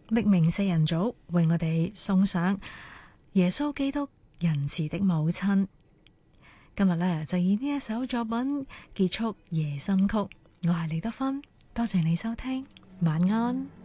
匿名四人組為我哋送上耶穌基督仁慈的母親。今日呢，就以呢一首作品結束夜心曲。我係李德芬，多謝你收聽，晚安。